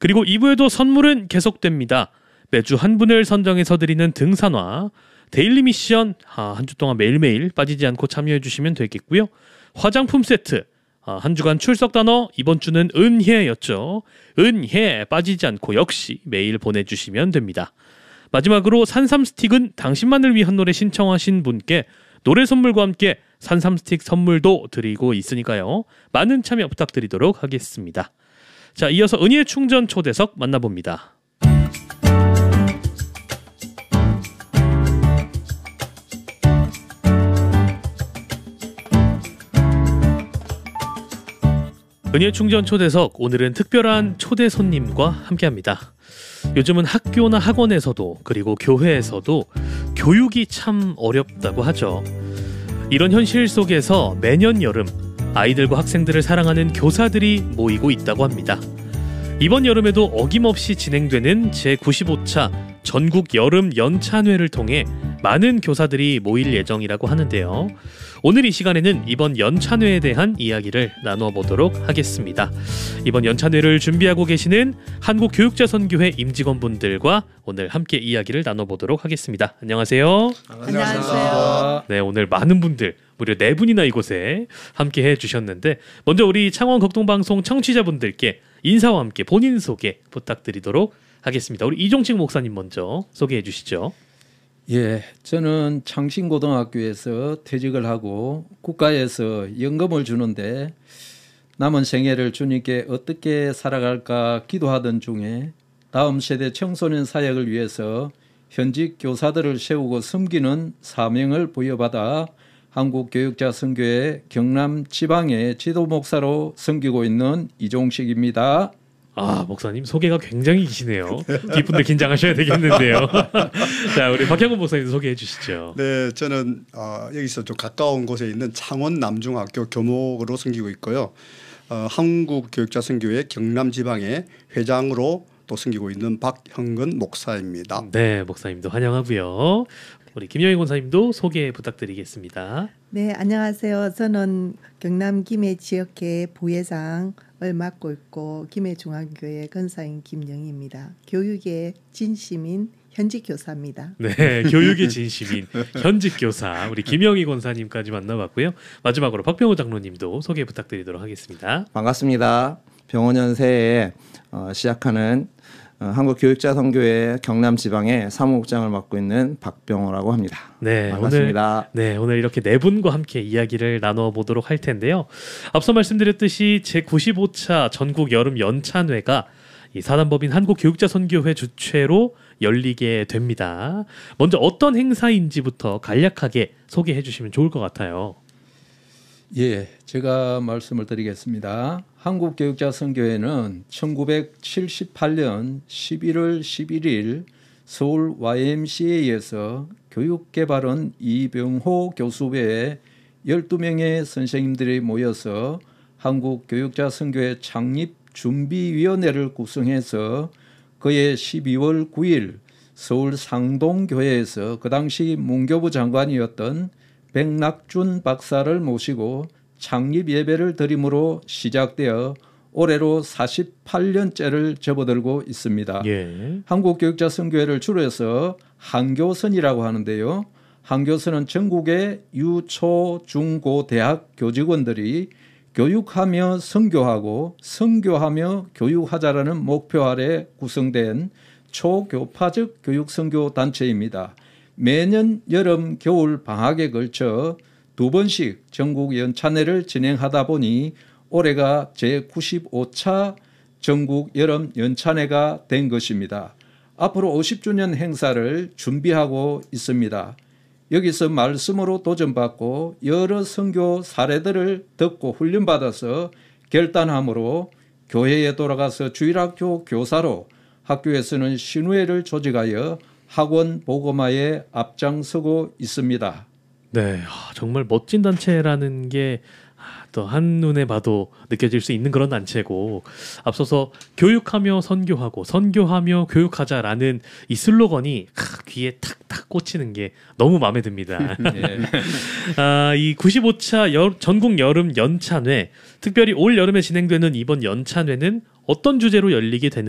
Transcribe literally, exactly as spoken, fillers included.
그리고 이 부에도 선물은 계속됩니다. 매주 한 분을 선정해서 드리는 등산화, 데일리 미션 아, 한 주 동안 매일매일 빠지지 않고 참여해 주시면 되겠고요. 화장품 세트, 아, 한 주간 출석 단어 이번 주는 은혜였죠. 은혜 빠지지 않고 역시 매일 보내주시면 됩니다. 마지막으로 산삼 스틱은 당신만을 위한 노래 신청하신 분께 노래 선물과 함께 산삼 스틱 선물도 드리고 있으니까요. 많은 참여 부탁드리도록 하겠습니다. 자, 이어서 은혜 충전 초대석 만나봅니다. 은혜 충전 초대석, 오늘은 특별한 초대 손님과 함께합니다. 요즘은 학교나 학원에서도 그리고 교회에서도 교육이 참 어렵다고 하죠. 이런 현실 속에서 매년 여름 아이들과 학생들을 사랑하는 교사들이 모이고 있다고 합니다. 이번 여름에도 어김없이 진행되는 제구십오 차 전국 여름 연찬회를 통해 많은 교사들이 모일 예정이라고 하는데요. 오늘 이 시간에는 이번 연찬회에 대한 이야기를 나눠보도록 하겠습니다. 이번 연찬회를 준비하고 계시는 한국교육자선교회 임직원분들과 오늘 함께 이야기를 나눠보도록 하겠습니다. 안녕하세요. 안녕하세요. 네, 오늘 많은 분들, 무려 네 분이나 이곳에 함께 해주셨는데, 먼저 우리 창원 극동방송 청취자분들께 인사와 함께 본인 소개 부탁드리도록 하겠습니다. 우리 이종식 목사님 먼저 소개해 주시죠. 예, 저는 창신고등학교에서 퇴직을 하고 국가에서 연금을 주는데 남은 생애를 주님께 어떻게 살아갈까 기도하던 중에 다음 세대 청소년 사역을 위해서 현직 교사들을 세우고 섬기는 사명을 부여받아 한국교육자선교회 경남 지방의 지도 목사로 섬기고 있는 이종식입니다. 아, 목사님 소개가 굉장히 기시네요. 뒷분들 긴장하셔야 되겠는데요. 자, 우리 박형근 목사님 소개해 주시죠. 네, 저는 어, 여기서 좀 가까운 곳에 있는 창원 남중학교 교목으로 섬기고 있고요. 어, 한국교육자선교회 경남지방의 회장으로 또 섬기고 있는 박형근 목사입니다. 네, 목사님도 환영하고요. 우리 김영희 권사님도 소개 부탁드리겠습니다. 네, 안녕하세요. 저는 경남 김해 지역회 부회장을 맡고 있고 김해 중앙교회 권사인 김영희입니다. 교육의 진심인 현직 교사입니다. 네, 교육의 진심인 현직 교사 우리 김영희 권사님까지 만나봤고요. 마지막으로 박병호 장로님도 소개 부탁드리도록 하겠습니다. 반갑습니다. 병원연세에 어, 시작하는 어, 한국교육자선교회 경남지방의 사무국장을 맡고 있는 박병호라고 합니다. 네, 반갑습니다. 오늘, 네, 오늘 이렇게 네 분과 함께 이야기를 나눠보도록 할 텐데요. 앞서 말씀드렸듯이 제구십오 차 전국 여름 연찬회가 이 사단법인 한국교육자선교회 주최로 열리게 됩니다. 먼저 어떤 행사인지부터 간략하게 소개해 주시면 좋을 것 같아요. 예, 제가 말씀을 드리겠습니다. 한국교육자선교회는 천구백칠십팔 년 십일월 십일일 서울 와이엠씨에이에서 교육개발원 이병호 교수 외에 열두 명의 선생님들이 모여서 한국교육자선교회 창립준비위원회를 구성해서 그해 십이월 구일 서울 상동교회에서 그 당시 문교부 장관이었던 백낙준 박사를 모시고 창립 예배를 드림으로 시작되어 올해로 사십팔 년째를 접어들고 있습니다. 예. 한국교육자선교회를 줄여서 한교선이라고 하는데요. 한교선은 전국의 유초, 중, 고, 대학 교직원들이 교육하며 선교하고 선교하며 교육하자라는 목표 아래 구성된 초교파적 교육선교 단체입니다. 매년 여름, 겨울 방학에 걸쳐 두 번씩 전국 연찬회를 진행하다 보니 올해가 제구십오 차 전국 여름 연찬회가 된 것입니다. 앞으로 오십 주년 행사를 준비하고 있습니다. 여기서 말씀으로 도전받고 여러 선교 사례들을 듣고 훈련받아서 결단함으로 교회에 돌아가서 주일학교 교사로 학교에서는 신우회를 조직하여 학원 복음화에 앞장서고 있습니다. 네, 정말 멋진 단체라는 게 또 한눈에 봐도 느껴질 수 있는 그런 단체고, 앞서서 교육하며 선교하고 선교하며 교육하자라는 이 슬로건이 귀에 탁탁 꽂히는 게 너무 마음에 듭니다. 네. 아, 이 구십오 차 여, 전국 여름 연찬회, 특별히 올 여름에 진행되는 이번 연찬회는 어떤 주제로 열리게 되는